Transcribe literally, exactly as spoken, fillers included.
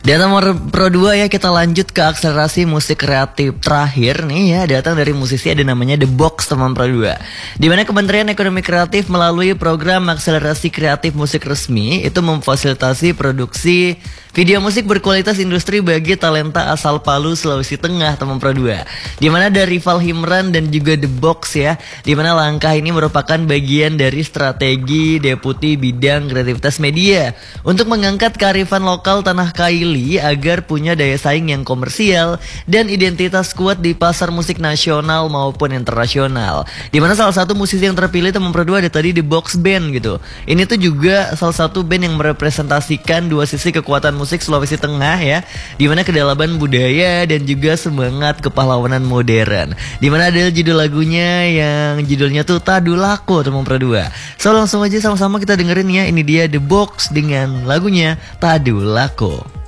Dan nomor Pro dua ya, kita lanjut ke akselerasi musik kreatif terakhir nih ya, datang dari musisi ada namanya The Box teman Pro dua. Di mana Kementerian Ekonomi Kreatif melalui program akselerasi kreatif musik resmi itu memfasilitasi produksi video musik berkualitas industri bagi talenta asal Palu, Sulawesi Tengah teman Pro dua. Di mana ada Rival Himran dan juga The Box ya. Di mana langkah ini merupakan bagian dari strategi Deputi Bidang Kreativitas Media untuk mengangkat kearifan lokal tanah Kaili agar punya daya saing yang komersial dan identitas kuat di pasar musik nasional maupun internasional. Dimana salah satu musisi yang terpilih teman Pro dua ada tadi The Box Band gitu. Ini tuh juga salah satu band yang merepresentasikan dua sisi kekuatan musik Sulawesi Tengah ya, dimana kedalaman budaya dan juga semangat kepahlawanan modern. Dimana ada judul lagunya yang judulnya tuh Tadulako teman Pro dua. So langsung aja sama-sama kita dengerin ya, ini dia The Box dengan lagunya Tadulako.